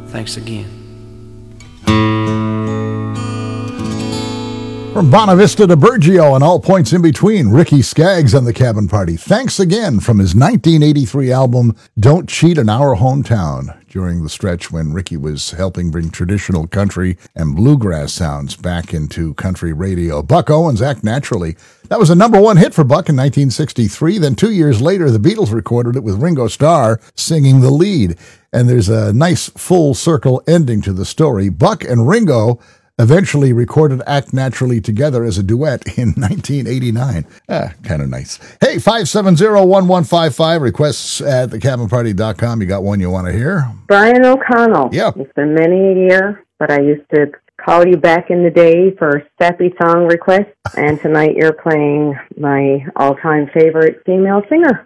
Thanks again. From Bonavista to Burgeo and all points in between, Ricky Skaggs and the Cabin Party. Thanks again from his 1983 album, Don't Cheat on Our Hometown, during the stretch when Ricky was helping bring traditional country and bluegrass sounds back into country radio. Buck Owens, Act Naturally. That was a number one hit for Buck in 1963. Then 2 years later, the Beatles recorded it with Ringo Starr singing the lead. And there's a nice full circle ending to the story. Buck and Ringo eventually recorded Act Naturally together as a duet in 1989. Kind of nice. Hey, 570-1155, requests at thecabinparty.com. You got one you want to hear? Brian O'Connell. Yeah. It's been many a year, but I used to call you back in the day for sappy song requests, and tonight you're playing my all-time favorite female singer.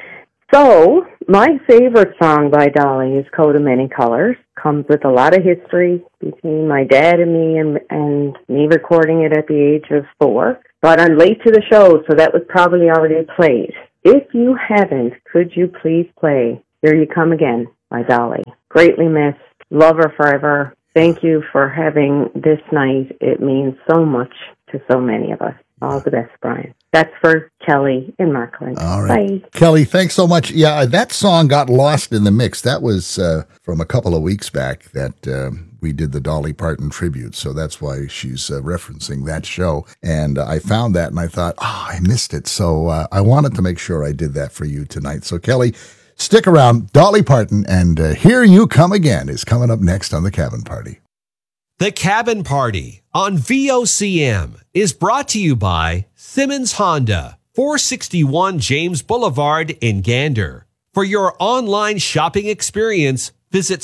So, my favorite song by Dolly is Coat of Many Colors. Comes with a lot of history between my dad and me recording it at the age of 4. But I'm late to the show, so that was probably already played. If you haven't, could you please play Here You Come Again by Dolly? Greatly missed. Love her forever. Thank you for having this night. It means so much to so many of us. All the best, Brian. That's for Kelly in Markland. All right. Bye. Kelly, thanks so much. Yeah, that song got lost in the mix. That was from a couple of weeks back that we did the Dolly Parton tribute. So that's why she's referencing that show. And I found that and I thought, I missed it. So I wanted to make sure I did that for you tonight. So Kelly, stick around. Dolly Parton and Here You Come Again is coming up next on The Cabin Party. The Cabin Party on VOCM is brought to you by Simmons Honda, 461 James Boulevard in Gander. For your online shopping experience, visit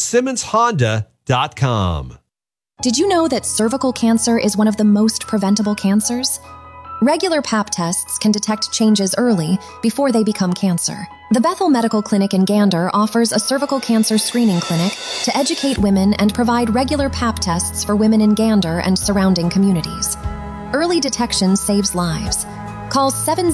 SimmonsHonda.com. Did you know that cervical cancer is one of the most preventable cancers? Regular Pap tests can detect changes early before they become cancer. The Bethel Medical Clinic in Gander offers a cervical cancer screening clinic to educate women and provide regular Pap tests for women in Gander and surrounding communities. Early detection saves lives. Call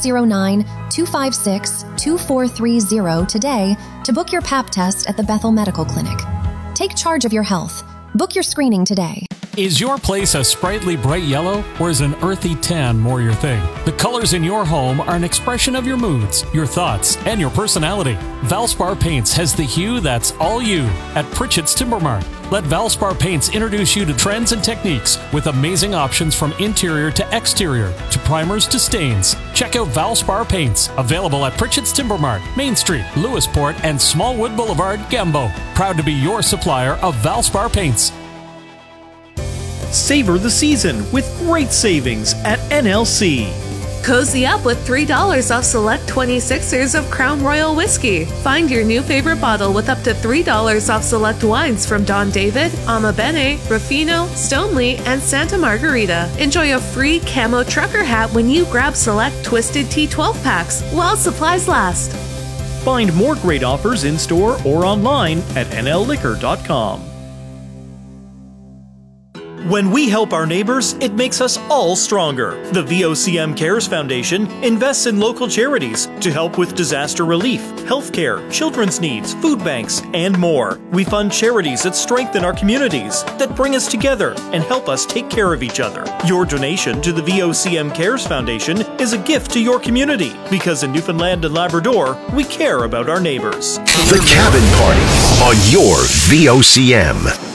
709-256-2430 today to book your Pap test at the Bethel Medical Clinic. Take charge of your health. Book your screening today. Is your place a sprightly bright yellow, or is an earthy tan more your thing? The colors in your home are an expression of your moods, your thoughts, and your personality. Valspar Paints has the hue that's all you at Pritchett's Timber Mart. Let Valspar Paints introduce you to trends and techniques with amazing options from interior to exterior, to primers to stains. Check out Valspar Paints, available at Pritchett's Timber Mart, Main Street, Lewisport, and Smallwood Boulevard, Gambo. Proud to be your supplier of Valspar Paints. Savor the season with great savings at NLC. Cozy up with $3 off select 26ers of Crown Royal Whiskey. Find your new favorite bottle with up to $3 off select wines from Don David, Ama Bene, Ruffino, Stoneleigh, and Santa Margarita. Enjoy a free camo trucker hat when you grab select Twisted Tea 12 packs while supplies last. Find more great offers in-store or online at nlliquor.com. When we help our neighbors, it makes us all stronger. The VOCM Cares Foundation invests in local charities to help with disaster relief, healthcare, children's needs, food banks, and more. We fund charities that strengthen our communities, that bring us together and help us take care of each other. Your donation to the VOCM Cares Foundation is a gift to your community, because in Newfoundland and Labrador, we care about our neighbors. The Cabin Party on your VOCM.